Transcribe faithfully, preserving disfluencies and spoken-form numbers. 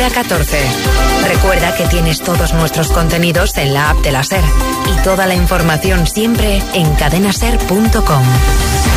hora catorce. Recuerda que tienes todos nuestros contenidos en la app de la SER y toda la información siempre en cadena ser punto com.